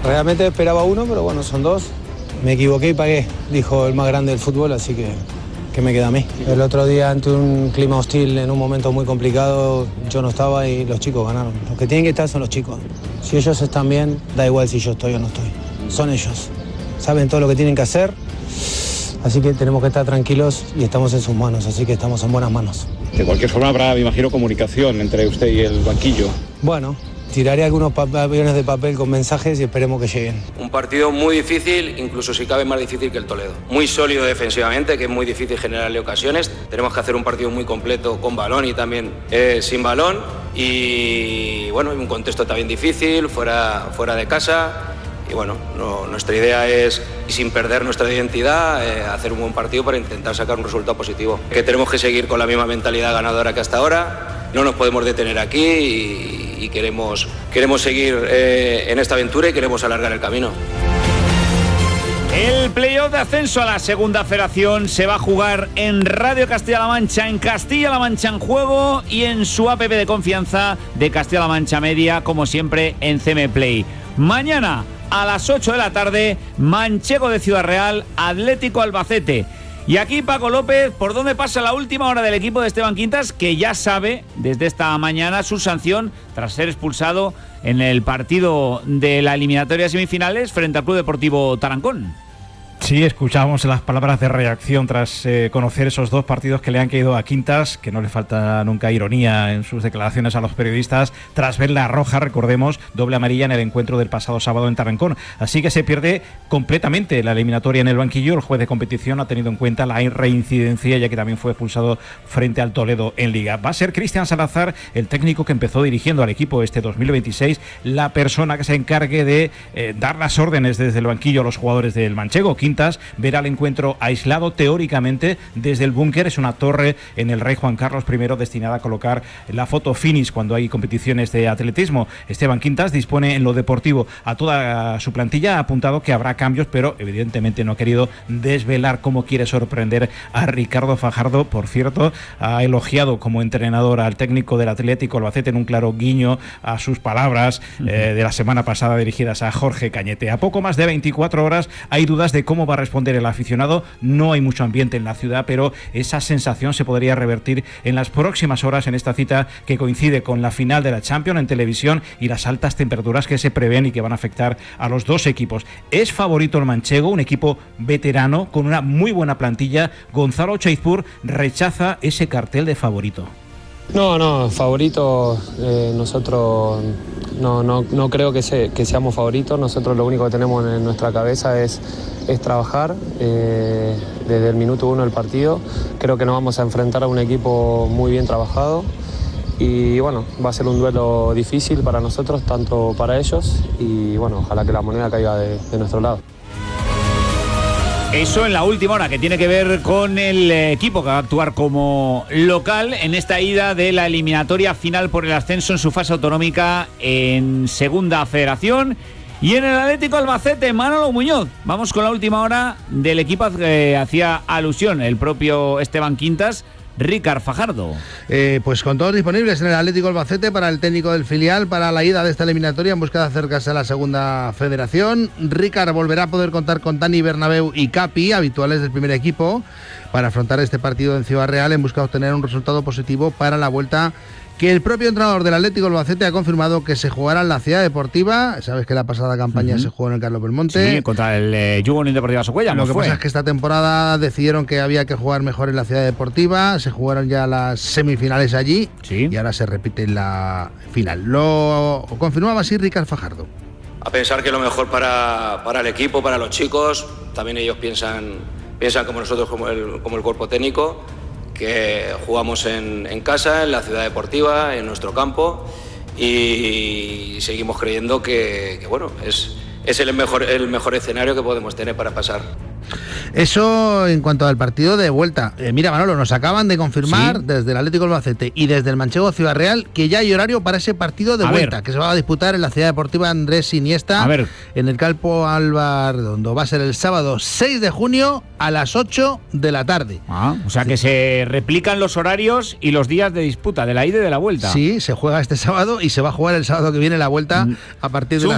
Realmente esperaba uno, pero bueno, son dos. Me equivoqué y pagué, dijo el más grande del fútbol, así que me queda a mí. El otro día, ante un clima hostil, en un momento muy complicado, yo no estaba y los chicos ganaron. Los que tienen que estar son los chicos. Si ellos están bien, da igual si yo estoy o no estoy. Son ellos. Saben todo lo que tienen que hacer, así que tenemos que estar tranquilos y estamos en sus manos, así que estamos en buenas manos. De cualquier forma habrá, me imagino, comunicación entre usted y el banquillo. Bueno, tiraré algunos aviones de papel con mensajes y esperemos que lleguen. Un partido muy difícil, incluso si cabe más difícil que el Toledo. Muy sólido defensivamente, que es muy difícil generarle ocasiones. Tenemos que hacer un partido muy completo con balón y también sin balón. Y bueno, un contexto también difícil, fuera de casa. Y bueno, nuestra idea es, sin perder nuestra identidad, hacer un buen partido para intentar sacar un resultado positivo. Que tenemos que seguir con la misma mentalidad ganadora que hasta ahora. No nos podemos detener aquí y queremos seguir en esta aventura y queremos alargar el camino. El playoff de ascenso a la segunda federación se va a jugar en Radio Castilla-La Mancha, en Castilla-La Mancha en Juego y en su app de confianza de Castilla-La Mancha Media, como siempre en CM Play. Mañana a las 8 de la tarde, Manchego de Ciudad Real, Atlético Albacete. Y aquí Paco López, ¿por dónde pasa la última hora del equipo de Esteban Quintas, que ya sabe desde esta mañana su sanción tras ser expulsado en el partido de la eliminatoria de semifinales frente al Club Deportivo Tarancón? Sí, escuchábamos las palabras de reacción tras conocer esos dos partidos que le han caído a Quintas, que no le falta nunca ironía en sus declaraciones a los periodistas, tras ver la roja, recordemos, doble amarilla en el encuentro del pasado sábado en Tarancón. Así que se pierde completamente la eliminatoria en el banquillo. El juez de competición ha tenido en cuenta la reincidencia, ya que también fue expulsado frente al Toledo en Liga. Va a ser Cristian Salazar, el técnico que empezó dirigiendo al equipo este 2026, la persona que se encargue de dar las órdenes desde el banquillo a los jugadores del manchego. Quintas verá el encuentro aislado teóricamente desde el búnker. Es una torre en el Rey Juan Carlos I destinada a colocar la foto finish cuando hay competiciones de atletismo. Esteban Quintas dispone en lo deportivo a toda su plantilla, ha apuntado que habrá cambios, pero evidentemente no ha querido desvelar cómo quiere sorprender a Ricardo Fajardo. Por cierto, ha elogiado como entrenador al técnico del Atlético Albacete en un claro guiño a sus palabras de la semana pasada dirigidas a Jorge Cañete. A poco más de 24 horas hay dudas de cómo va a responder el aficionado. No hay mucho ambiente en la ciudad, pero esa sensación se podría revertir en las próximas horas en esta cita que coincide con la final de la Champions en televisión y las altas temperaturas que se prevén y que van a afectar a los dos equipos. Es favorito el manchego, un equipo veterano con una muy buena plantilla. Gonzalo Chaizpur rechaza ese cartel de favorito. No, favorito, nosotros no creo que seamos favoritos. Nosotros lo único que tenemos en nuestra cabeza es trabajar desde el minuto 1 del partido. Creo que nos vamos a enfrentar a un equipo muy bien trabajado y bueno, va a ser un duelo difícil para nosotros, tanto para ellos, y bueno, ojalá que la moneda caiga de nuestro lado. Eso en la última hora, que tiene que ver con el equipo que va a actuar como local en esta ida de la eliminatoria final por el ascenso en su fase autonómica en Segunda Federación. Y en el Atlético Albacete, Manolo Muñoz. Vamos con la última hora del equipo que hacía alusión el propio Esteban Quintas, Ricard Fajardo. Pues con todos disponibles en el Atlético Albacete para el técnico del filial para la ida de esta eliminatoria en busca de acercarse a la Segunda Federación. Ricard volverá a poder contar con Dani Bernabéu y Capi, habituales del primer equipo, para afrontar este partido en Ciudad Real en busca de obtener un resultado positivo para la vuelta, que el propio entrenador del Atlético Albacete ha confirmado que se jugará en la Ciudad Deportiva. Sabes que la pasada campaña se jugó en el Carlos Belmonte. Sí, contra el Yugo Unión Deportiva Socuella. Lo que pasa es que esta temporada decidieron que había que jugar mejor en la Ciudad Deportiva. Se jugaron ya las semifinales allí y ahora se repite la final. Lo confirmaba así Ricard Fajardo. A pensar que lo mejor para el equipo, para los chicos, también ellos piensan como nosotros, como el cuerpo técnico, que jugamos en casa, en la Ciudad Deportiva, en nuestro campo, y seguimos creyendo que bueno, es el mejor escenario que podemos tener para pasar. Eso en cuanto al partido de vuelta. Mira, Manolo, nos acaban de confirmar desde el Atlético Albacete y desde el Manchego Ciudad Real que ya hay horario para ese partido de vuelta, que se va a disputar en la Ciudad Deportiva Andrés Iniesta, en el Campo Álvar Redondo. Va a ser el sábado 6 de junio a las 8 de la tarde. O sea que se replican los horarios y los días de disputa de la ida y de la vuelta. Sí, se juega este sábado y se va a jugar el sábado que viene la vuelta a partir de las